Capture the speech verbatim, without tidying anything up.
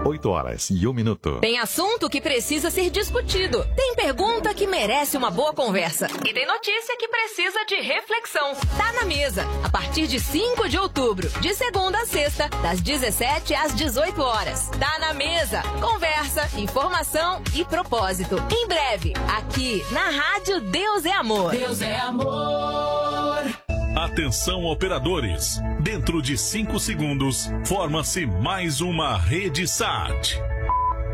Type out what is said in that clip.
oito horas e um minuto. Tem assunto que precisa ser discutido. Tem pergunta que merece uma boa conversa. E tem notícia que precisa de reflexão. Tá na mesa, a partir de cinco de outubro, de segunda a sexta, das dezessete às dezoito horas. Tá na mesa, conversa, informação e propósito. Em breve, aqui na Rádio Deus é Amor. Deus é amor. Atenção, operadores. Dentro de cinco segundos, forma-se mais uma Rede Sat.